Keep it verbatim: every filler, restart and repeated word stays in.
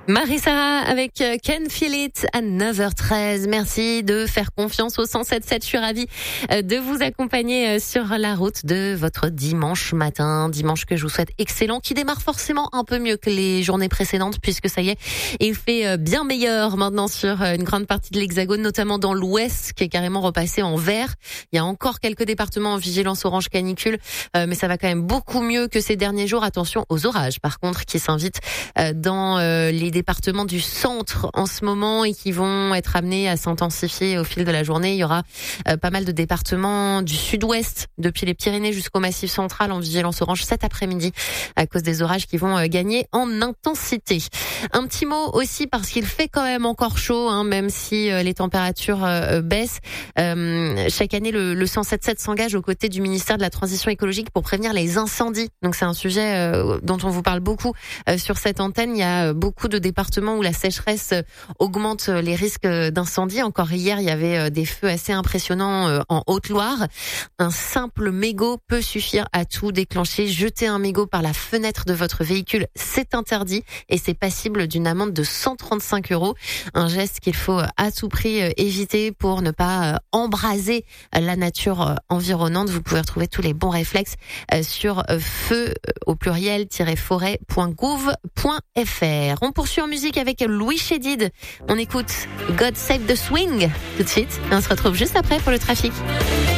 Marie-Sarah avec Can Feel It à neuf heures treize. Merci de faire confiance au cent sept sept. Je suis ravie de vous accompagner sur la route de votre dimanche matin. Dimanche que je vous souhaite excellent, qui démarre forcément un peu mieux que les journées précédentes puisque ça y est, il fait bien meilleur maintenant sur une grande partie de l'Hexagone, notamment dans l'ouest qui est carrément repassé en vert. Il y a encore quelques départements en vigilance orange canicule, mais ça va quand même beaucoup mieux que ces derniers jours. Attention aux orages par contre qui s'invitent dans les départements du centre en ce moment et qui vont être amenés à s'intensifier au fil de la journée. Il y aura euh, pas mal de départements du sud-ouest, depuis les Pyrénées jusqu'au Massif central en vigilance orange cet après-midi à cause des orages qui vont euh, gagner en intensité. Un petit mot aussi parce qu'il fait quand même encore chaud, hein, même si euh, les températures euh, baissent. Euh, chaque année, le, le cent sept sept s'engage aux côtés du ministère de la Transition écologique pour prévenir les incendies. Donc c'est un sujet euh, dont on vous parle beaucoup euh, sur cette antenne. Il y a euh, beaucoup de départements où la sécheresse augmente les risques d'incendie. Encore hier, il y avait des feux assez impressionnants en Haute-Loire. Un simple mégot peut suffire à tout déclencher. Jeter un mégot par la fenêtre de votre véhicule, c'est interdit et c'est passible d'une amende de cent trente-cinq euros. Un geste qu'il faut à tout prix éviter pour ne pas embraser la nature environnante. Vous pouvez retrouver tous les bons réflexes sur feu au pluriel-forêt point gouv point fr. On poursuit en musique avec Louis Chédid. On écoute God Save the Swing tout de suite et on se retrouve juste après pour le trafic.